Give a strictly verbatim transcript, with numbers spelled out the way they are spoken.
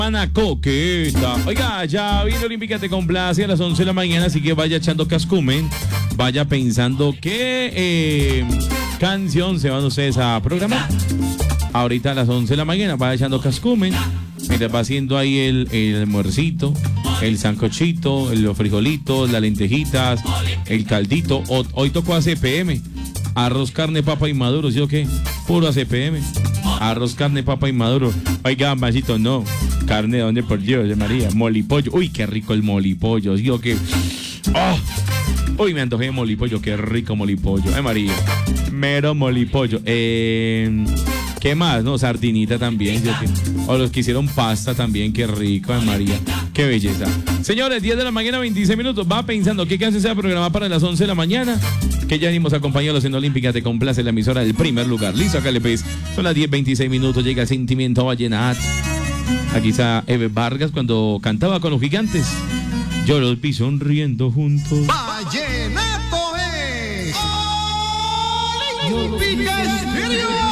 Ana coqueta. Oiga, ya vino Olímpica te complace a las once de la mañana, así que vaya echando cascumen, vaya pensando qué eh, canción se van ustedes a programar. Ahorita a las once de la mañana vaya echando cascumen, mientras va haciendo ahí el, el almuercito, el sancochito, los frijolitos, las lentejitas, el caldito. O, hoy tocó a C P M, arroz, carne, papa y maduro, ¿sí o qué? Puro a C P M. Arroz, carne, papa y maduro. Oiga, masito, no. Carne, ¿de dónde? Por Dios de María. Molipollo. Uy, qué rico el molipollo. ¿Sí o qué? Oh. Uy, me antojé de molipollo. Qué rico molipollo. Ay, María. Mero molipollo. Eh... ¿Qué más? No, sardinita también. ¿Sí o qué? O los que hicieron pasta también. Qué rico, ay, María. Qué belleza. Señores, diez de la mañana, veintiséis minutos. Va pensando qué canción se va a programar para las once de la mañana. Que ya venimos acompañados en Olímpica. Te complace la emisora del primer lugar. Listo, acá le ves. Son las diez veintiséis minutos. Llega el sentimiento vallenato. Aquí está Eve Vargas cuando cantaba con los gigantes. Yo los vi sonriendo juntos. Vallenato es Olímpica Estéreo.